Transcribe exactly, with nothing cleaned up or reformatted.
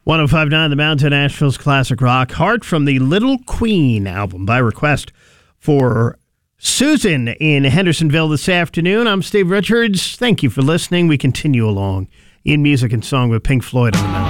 one oh five point nine The Mountain, Nashville's classic rock. Heart from the Little Queen album by request for Susan in Hendersonville this afternoon. I'm Steve Richards. Thank you for listening. We continue along in music and song with Pink Floyd on the Mountain.